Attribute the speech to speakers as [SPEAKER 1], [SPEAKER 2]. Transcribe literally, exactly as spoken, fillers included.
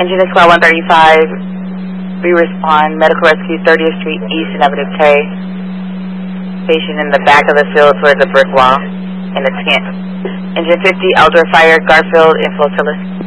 [SPEAKER 1] Engine to Squad one thirty-five, we respond, medical rescue thirtieth Street East and Avenue K. Station in the back of the field towards the brick wall in the tent. Engine fifty, outdoor fire, Garfield and Flotilus.